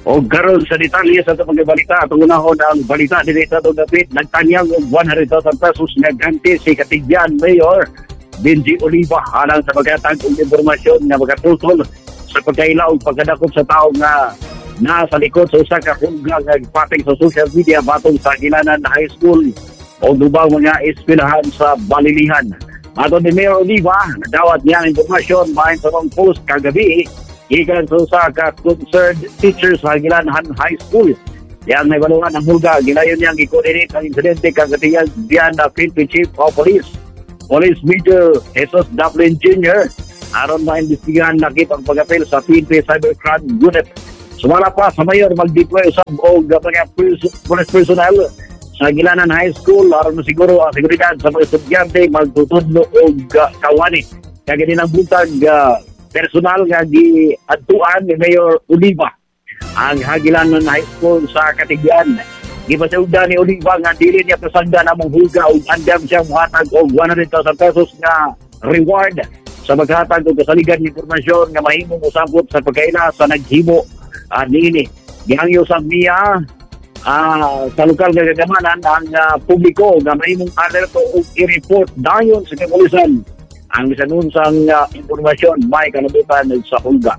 O karon sa detalye sa itong mga balita, at unahon ang balita din sa itong dapit, nagtanyag og 100,000 pesos na ganti si Katigbian Mayor Benji Oliva alang sa pagkatag og impormasyon nga magatutol sa pagkailaw og pagkadakop sa tao nga nasa likod sa usa ka hulga nga pating sa social media batong sa Gilanan High School o dubang mga eskwelahan sa Balilihan. Aton ni Mayor Oliva, nadawat niya ang impormasyon bahin sa mga post kagabi ikan sa usa ka concerned teachers sa Gilanan High School. Yang may balungan ng hulga, gilayon niyang i-coordinate ang insidente kagatiyan diyan na PNP Chief of Police Major Jesus Dublin Jr. aron maimbestigahan nakit ang pag-apel sa PNP Cybercrime Unit. Sumala pa sa mayor mag-deploy usab og mga police personnel sa Gilanan High School aron masiguro ang seguridad sa mga estudyante magtutudlo og kawani. Kaya ganinang buntag personal nga giadtuan ni Mayor Oliva ang Gilanan High School sa Katigbian. Gipasugdan ni Oliva nga dili niya pasagda namong hulga ug andam siyang muhatag og 100,000 pesos nga reward sa maghatag og kasaligan ng impormasyon nga mahimong usabot sa pagkaila sa naghimo niini. Gihangyo sa niya sa lokal nga gagamanan ang publiko nga mahimong alerto og i-report dayon sa kapulisan ang isanunsang impormasyon may kanabutan sa hulga.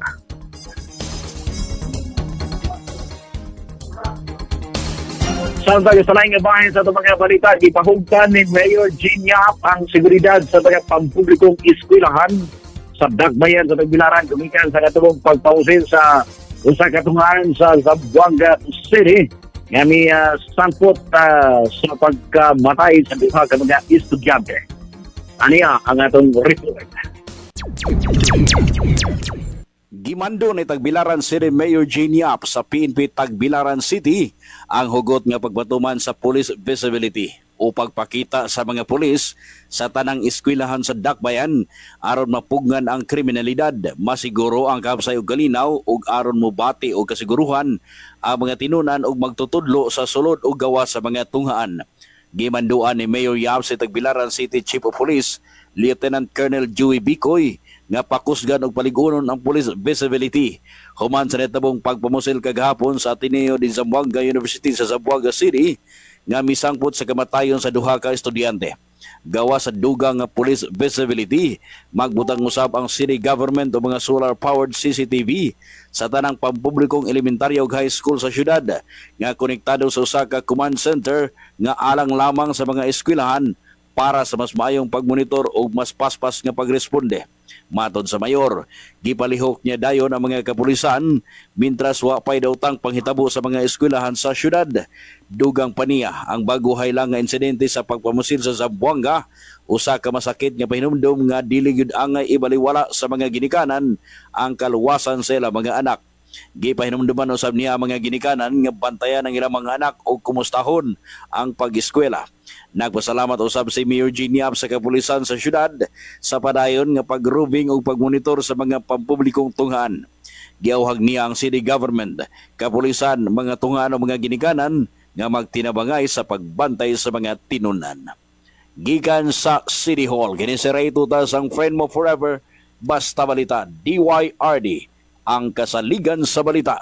Samtang sa laing bahin sa itong mga balita, ipahugtan ni Mayor Jean Yap ang seguridad sa mga pampublikong eskwelahan sa Dakbayan sa Tagbilaran kumikan sa katulong pagpausin sa usa katungaan sa Zamboanga City nga may sangkot sa pagkamatay sa duha ka mga estudyante. Aniya ang atong report. Gimando ni Tagbilaran City Mayor Jean Yap sa PNP Tagbilaran City ang hugot nga pagbatuman sa police visibility o pagpakita sa mga pulis sa tanang eskwelahan sa Dakbayan aron mapugngan ang kriminalidad, masiguro ang kabsay og kalinaw ug aron mobati og kasiguruhan ang mga tinunan ug magtutudlo sa sulod ug gawas sa mga tunghaan. Gimanduan ni Mayor Yap sa Tagbilaran City Chief of Police Lieutenant Colonel Joey Bicoy nga pakusgan og paligunon ang police visibility human sa netabong pagpamusil kagahapon sa Ateneo din Zamboanga University sa Zamboanga City nga misangpot sa kamatayon sa duha ka estudyante. Gawa sa dugang nga police visibility, magbutang usab ang city government o mga solar-powered CCTV sa tanang pampublikong elementarya ug high school sa syudad nga konektado sa usa ka command center nga alang lamang sa mga eskwelahan para sa mas maayong pagmonitor o mas paspas nga pagresponde. Matod sa mayor, gipalihok niya dayon ang mga kapulisan mintras wa pay daw tang panghitabo sa mga eskwelahan sa syudad. Dugang pa niya ang baguhay lang nga insidente sa pagpamusil sa Zamboanga, usa ka masakit nga pahinumdom nga dili gyud angay ibaliwala sa mga ginikanan ang kaluwasan sa ila mga anak. Gipahinumduman usab niya ang mga ginikanan nga bantayan ang ilang mga anak o kumustahon ang pag-eskwela. Nagpasalamat usab si Mayor Jean Yap sa kapulisan sa syudad sa padayon nga pagrubing o pagmonitor sa mga pampublikong tunghaan. Giawhag niya ang city government, kapulisan, mga tunghaan o mga ginikanan nga magtinabangay sa pagbantay sa mga tinunan. Gikan sa City Hall, kini si Ray Tutas ang friend mo forever, basta balita, DYRD, ang kasaligan sa balita.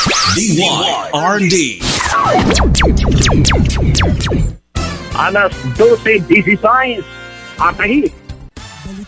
DYRD. Alas 12:16 at